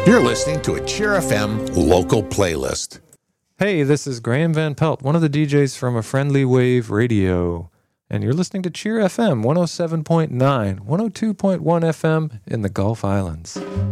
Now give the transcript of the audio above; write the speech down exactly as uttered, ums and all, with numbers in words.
You're listening to a Cheer F M local playlist. Hey, this is Graham Van Pelt, one of the D Js from A Friendly Wave Radio. And you're listening to Cheer F M one oh seven point nine, one oh two point one F M in the Gulf Islands.